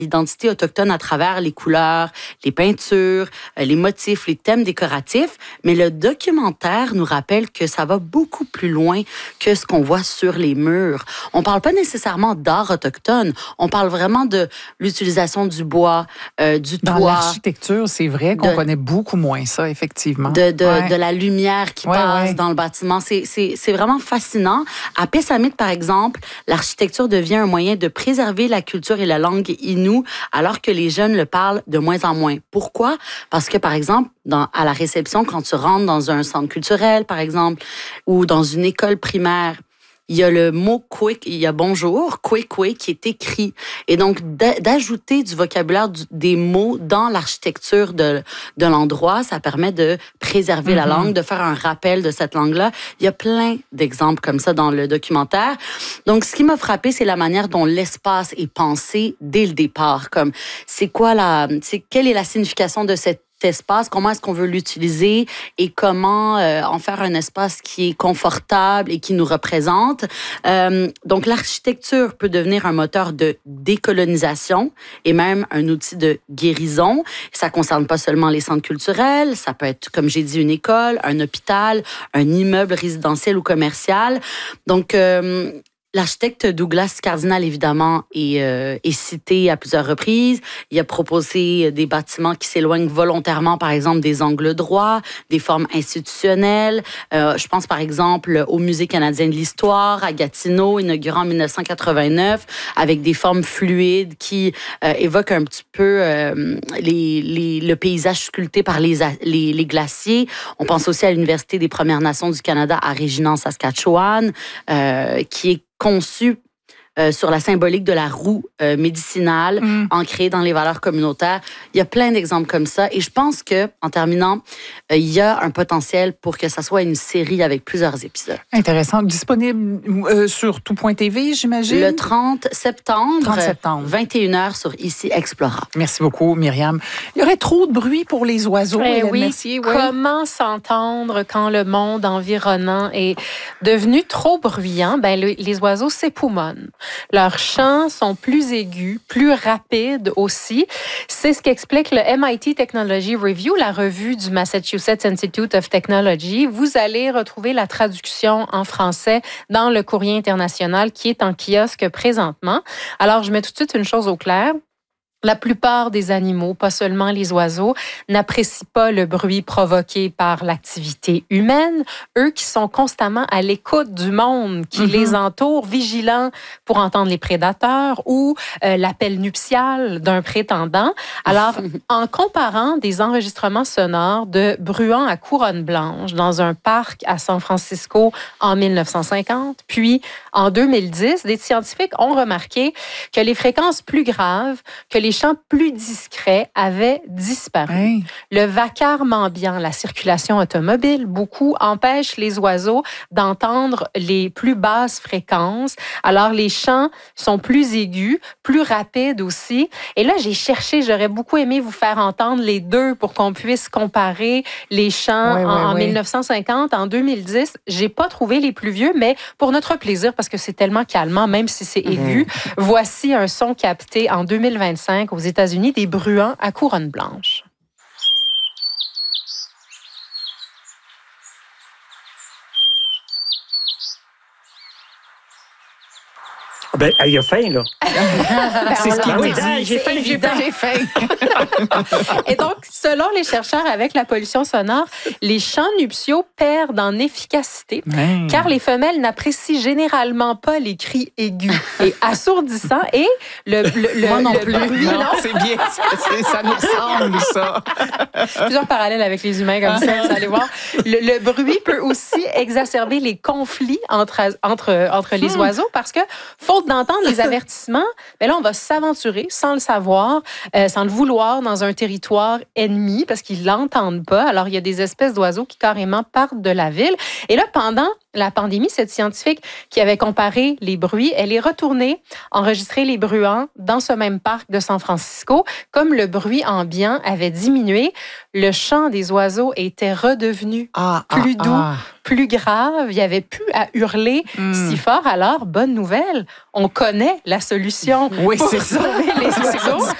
l'identité autochtone à travers les couleurs, les peintures, les motifs, les thèmes décoratifs, mais le documentaire nous rappelle que ça va beaucoup plus loin que ce qu'on voit sur les murs. On parle pas nécessairement d'art autochtone, on parle vraiment de l'utilisation du bois, du toit. Dans l'architecture, c'est vrai qu'on connaît beaucoup moins ça, effectivement. De la lumière qui passe dans le bâtiment. C'est vraiment fascinant. À Pessamit, par exemple, l'architecture devient un moyen de préserver la culture et la langue Innu, alors que les jeunes le parlent de moins en moins. Pourquoi? Parce que, par exemple, à la réception, quand tu rentres dans un centre culturel, par exemple, ou dans une école primaire, il y a le mot « quick », il y a « bonjour »,« quick » qui est écrit. Et donc, d'ajouter du vocabulaire, des mots dans l'architecture de l'endroit, ça permet de préserver la langue, de faire un rappel de cette langue-là. Il y a plein d'exemples comme ça dans le documentaire. Donc, ce qui m'a frappé, c'est la manière dont l'espace est pensé dès le départ. Comme, quelle est la signification de cet espace, comment est-ce qu'on veut l'utiliser et comment en faire un espace qui est confortable et qui nous représente. Donc, l'architecture peut devenir un moteur de décolonisation et même un outil de guérison. Ça ne concerne pas seulement les centres culturels, ça peut être, comme j'ai dit, une école, un hôpital, un immeuble résidentiel ou commercial. Donc, l'architecte Douglas Cardinal, évidemment, est cité à plusieurs reprises. Il a proposé des bâtiments qui s'éloignent volontairement, par exemple, des angles droits, des formes institutionnelles. Je pense, par exemple, au Musée canadien de l'histoire, à Gatineau, inauguré en 1989, avec des formes fluides qui évoquent un petit peu le paysage sculpté par les glaciers. On pense aussi à l'Université des Premières Nations du Canada à Regina, en Saskatchewan, qui est conçu sur la symbolique de la roue médicinale, ancrée dans les valeurs communautaires. Il y a plein d'exemples comme ça. Et je pense que, en terminant, il y a un potentiel pour que ça soit une série avec plusieurs épisodes. Intéressant. Disponible sur tout.tv, j'imagine? Le 30 septembre. 21h sur Ici Explora. Merci beaucoup, Myriam. Il y aurait trop de bruit pour les oiseaux, Hélène Mercier. Comment s'entendre quand le monde environnant est devenu trop bruyant? Les oiseaux s'époumonnent. Leurs chants sont plus aigus, plus rapides aussi. C'est ce qu'explique le MIT Technology Review, la revue du Massachusetts Institute of Technology. Vous allez retrouver la traduction en français dans le Courrier international qui est en kiosque présentement. Alors, je mets tout de suite une chose au clair. La plupart des animaux, pas seulement les oiseaux, n'apprécient pas le bruit provoqué par l'activité humaine. Eux qui sont constamment à l'écoute du monde qui les entoure, vigilants pour entendre les prédateurs ou l'appel nuptial d'un prétendant. Alors, en comparant des enregistrements sonores de bruants à couronne blanche dans un parc à San Francisco en 1950, puis en 2010, des scientifiques ont remarqué que les fréquences plus graves, que les chants plus discrets avaient disparu. Hey. Le vacarme ambiant, la circulation automobile, beaucoup empêchent les oiseaux d'entendre les plus basses fréquences. Alors, les chants sont plus aigus, plus rapides aussi. Et là, j'ai cherché, j'aurais beaucoup aimé vous faire entendre les deux pour qu'on puisse comparer les chants en 1950, en 2010. J'ai pas trouvé les plus vieux, mais pour notre plaisir, parce que c'est tellement calmant, même si c'est aigu, voici un son capté en 2025 aux États-Unis des bruants à couronne blanche. Ben, il a faim, là. C'est ce qu'il me dit. J'ai faim. Et donc, selon les chercheurs, avec la pollution sonore, les chants nuptiaux perdent en efficacité, car les femelles n'apprécient généralement pas les cris aigus et assourdissants et Moi non plus. bruit. Non, c'est bien. Ça nous ressemble, ça. Plusieurs parallèles avec les humains comme ça, vous allez voir. Le bruit peut aussi exacerber les conflits entre les oiseaux parce que, faute d'entendre les avertissements, mais là, on va s'aventurer sans le savoir, sans le vouloir, dans un territoire ennemi parce qu'ils l'entendent pas. Alors, il y a des espèces d'oiseaux qui carrément partent de la ville. Et là, pendant la pandémie, cette scientifique qui avait comparé les bruits, elle est retournée enregistrer les bruits dans ce même parc de San Francisco. Comme le bruit ambiant avait diminué, le chant des oiseaux était redevenu plus doux, plus grave. Il n'y avait plus à hurler si fort. Alors, bonne nouvelle, on connaît la solution pour sauver les oiseaux.